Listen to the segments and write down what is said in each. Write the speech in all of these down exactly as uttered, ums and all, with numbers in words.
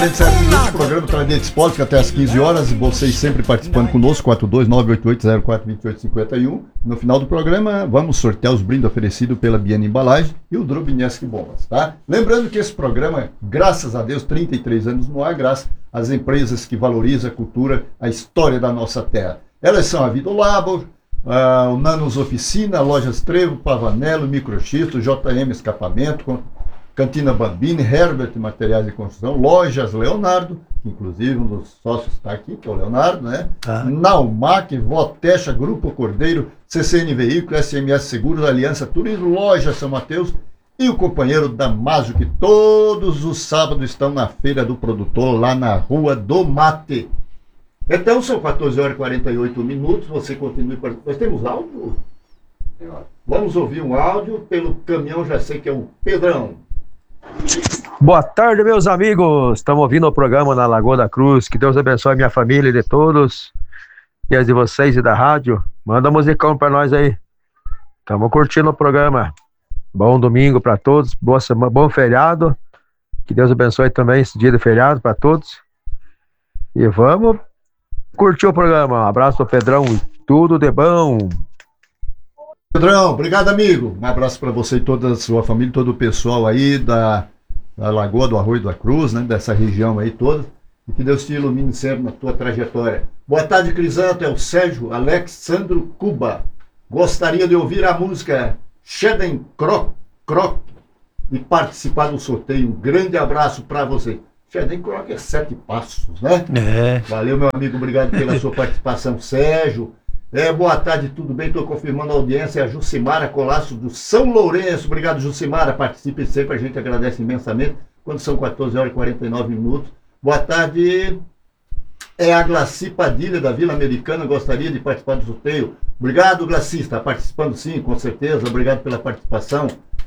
O programa Tradição Esporte, que até às quinze horas, e vocês sempre participando conosco, quatro dois nove oito oito zero quatro dois oito cinco um. No final do programa, vamos sortear os brindes oferecidos pela Biana Embalagem e o Drobinetsky Bombas, tá? Lembrando que esse programa, graças a Deus, trinta e três anos no ar, graças às empresas que valorizam a cultura, a história da nossa terra. Elas são a Vido Labor, a, o Nanos Oficina, Lojas Trevo, Pavanello, Microchip, J M Escapamento, Cantina Bambini, Herbert Materiais de Construção, Lojas Leonardo, que inclusive um dos sócios está aqui, que é o Leonardo, né? Ah. Naumac, Votecha, Grupo Cordeiro, C C N Veículo, S M S Seguros, Aliança Turismo, Loja São Mateus e o companheiro Damásio, que todos os sábados estão na Feira do Produtor, lá na Rua do Mate. Então são quatorze horas e quarenta e oito minutos, você continue... Nós temos áudio? Vamos ouvir um áudio pelo caminhão, já sei que é o Pedrão. Boa tarde, meus amigos. Estamos ouvindo o programa na Lagoa da Cruz. Que Deus abençoe a minha família e de todos. E as de vocês e da rádio. Manda musicão pra nós aí. Estamos curtindo o programa. Bom domingo pra todos. Boa semana, bom feriado. Que Deus abençoe também esse dia de feriado pra todos. E vamos curtir o programa. Um abraço pro Pedrão. Tudo de bom. Pedrão, obrigado, amigo. Um abraço para você e toda a sua família, todo o pessoal aí da, da Lagoa do Arroio da Cruz, né, dessa região aí toda. E que Deus te ilumine sempre na tua trajetória. Boa tarde, Crisanto. É o Sérgio Alexandro Cuba. Gostaria de ouvir a música Shedden Croc Croc e participar do sorteio. Um grande abraço para você. Shedden Croc é sete passos, né? É. Valeu, meu amigo. Obrigado pela sua participação, Sérgio. É, boa tarde, tudo bem? Estou confirmando a audiência, é a Jucimara Colasso do São Lourenço. Obrigado, Jucimara. Participe sempre, a gente agradece imensamente. Quando são quatorze horas e quarenta e nove minutos. Boa tarde. É a Glaci Padilha, da Vila Americana. Gostaria de participar do sorteio. Obrigado, Glaci. Está participando sim, com certeza. Obrigado pela participação.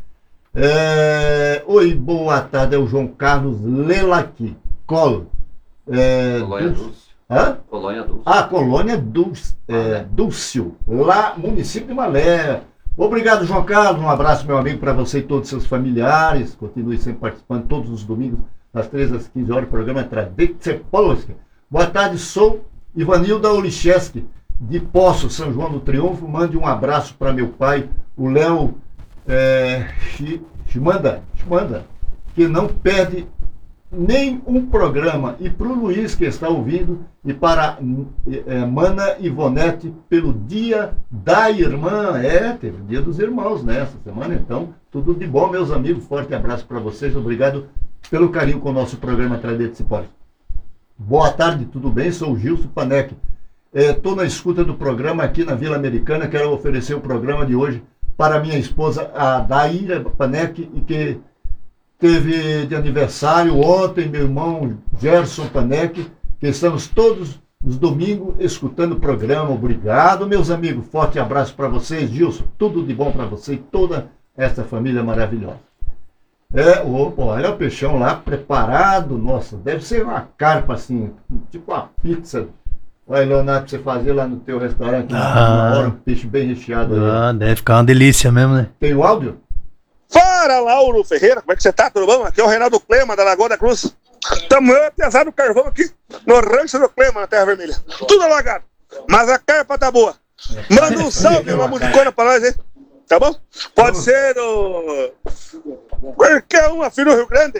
É... Oi, boa tarde. É o João Carlos Lelaqui. Colo. É... Colônia Dulce. Hã? Colônia Dulce. Ah, Colônia Dulce, é, Dulcio, lá, município de Malé. Obrigado, João Carlos. Um abraço, meu amigo, para você e todos os seus familiares. Continue sempre participando todos os domingos, das treze às quinze horas, do programa Tradição Polska. Boa tarde, sou Ivanilda Olicheski, de Poço, São João do Triunfo. Mande um abraço para meu pai, o Léo é, Chimanda, Chimanda, que não perde nem um programa, e para o Luiz que está ouvindo, e para é, Mana Ivonete pelo Dia da Irmã. É, teve o Dia dos Irmãos nessa semana, então tudo de bom, meus amigos. Forte abraço para vocês, obrigado pelo carinho com o nosso programa Tradição Esporte. Boa tarde, tudo bem? Sou o Gilson Panek. Estou é, na escuta do programa aqui na Vila Americana. Quero oferecer o programa de hoje para minha esposa, a Daíra Panek, e que teve de aniversário ontem, meu irmão Gerson Panek, que estamos todos os domingos escutando o programa. Obrigado, meus amigos. Forte abraço para vocês, Gilson. Tudo de bom para você e toda essa família maravilhosa. É, opa, olha o peixão lá preparado. Nossa, deve ser uma carpa assim, tipo uma pizza. Olha, Leonardo, pra você fazer lá no teu restaurante, ah, uma hora, um peixe bem recheado. Ah, aí. Deve ficar uma delícia mesmo, né? Tem o áudio? Fala, Lauro Ferreira, como é que você tá? Tudo bom? Aqui é o Reinaldo Clema, da Lagoa da Cruz. Estamos eu pesado no carvão aqui, no rancho do Clema, na Terra Vermelha. Tudo alagado, mas a carpa tá boa. Manda um salve, uma musicona pra nós, hein? Tá bom? Pode ser o... qualquer um aqui no Rio Grande.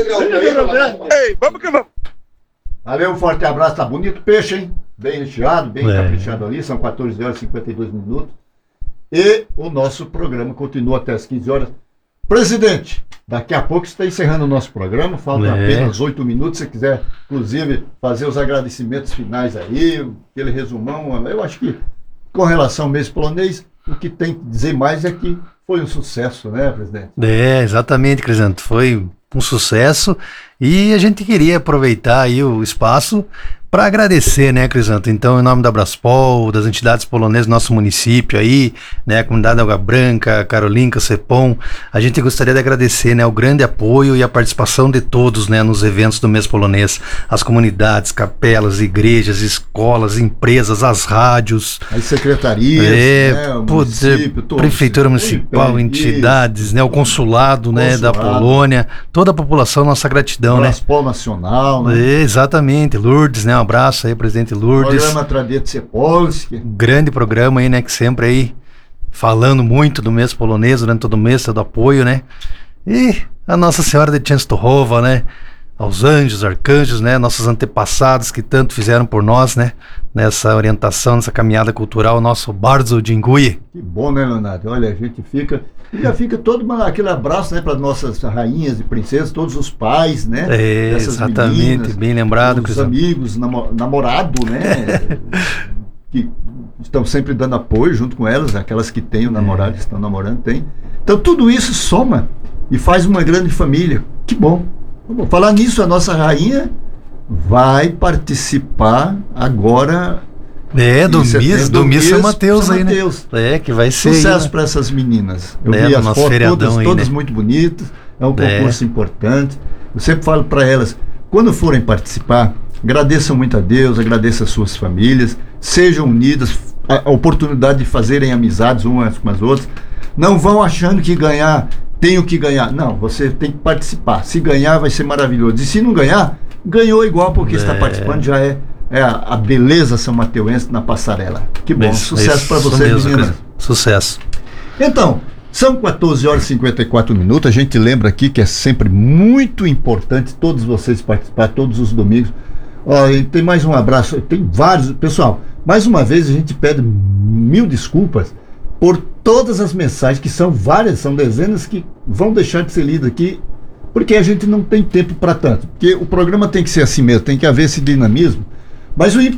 Ei, vamos que vamos. Valeu, um forte abraço. Tá bonito o peixe, hein? Bem recheado, bem é. caprichado ali. São quatorze horas e cinquenta e dois minutos. E o nosso programa continua até as quinze horas. Presidente, daqui a pouco está encerrando o nosso programa, faltam é. apenas oito minutos. Se você quiser, inclusive, fazer os agradecimentos finais aí, aquele resumão, eu acho que, com relação ao mês polonês, o que tem que dizer mais é que foi um sucesso, né, presidente? É, exatamente, Crisanto, foi um sucesso, e a gente queria aproveitar aí o espaço para agradecer, né, Crisanto? Então, em nome da Braspol, das entidades polonesas do nosso município aí, né, a comunidade Água Branca, Carolinca, Cepom, a gente gostaria de agradecer, né, o grande apoio e a participação de todos, né, nos eventos do mês polonês, as comunidades, capelas, igrejas, escolas, empresas, as rádios, as secretarias, é, né, o poder, prefeitura municipal, entidades, né, o consulado, né, consulado, da Polônia, toda a população, nossa gratidão, né? Braspol Nacional, né? É, exatamente, Lourdes, né? Um abraço aí, presidente Lourdes. Programa Tradycje Polskie. Grande programa aí, né? Que sempre aí falando muito do mês polonês durante todo o mês, do apoio, né? E a Nossa Senhora de Częstochowa, né? Aos anjos, arcanjos, né? Nossos antepassados que tanto fizeram por nós, né? Nessa orientação, nessa caminhada cultural, nosso Bardzo Dziękuję. Que bom, né, Leonardo? Olha, a gente fica... E já fica todo uma, aquele abraço, né, para nossas rainhas e princesas, todos os pais, né? É, exatamente, meninas, bem lembrado. Os amigos, namo, namorado, né? que estão sempre dando apoio junto com elas, aquelas que têm o namorado, que estão namorando, tem. Então tudo isso soma e faz uma grande família. Que bom. Vou falar nisso, a nossa rainha vai participar agora... É, do Miss, do Miss São Mateus aí, né? É, que vai ser... Sucesso né? para essas meninas. Eu é, vi as fotos todas, aí, todas né? muito bonitas. É um concurso é. importante. Eu sempre falo para elas, quando forem participar, agradeçam muito a Deus, agradeçam as suas famílias, sejam unidas, a, a oportunidade de fazerem amizades umas com as outras. Não vão achando que ganhar, tenho que ganhar. Não, você tem que participar. Se ganhar, vai ser maravilhoso. E se não ganhar, ganhou igual, porque é. está participando, já é... É a, a beleza são mateuense na passarela. Que bom, isso, sucesso para vocês, meninas. Sucesso. Então, são quatorze horas e cinquenta e quatro minutos. A gente lembra aqui que é sempre muito importante todos vocês participarem todos os domingos. Ó, tem mais um abraço, tem vários. Pessoal, mais uma vez a gente pede mil desculpas por todas as mensagens, que são várias, são dezenas que vão deixar de ser lidas aqui, porque a gente não tem tempo para tanto. Porque o programa tem que ser assim mesmo, tem que haver esse dinamismo. Mas o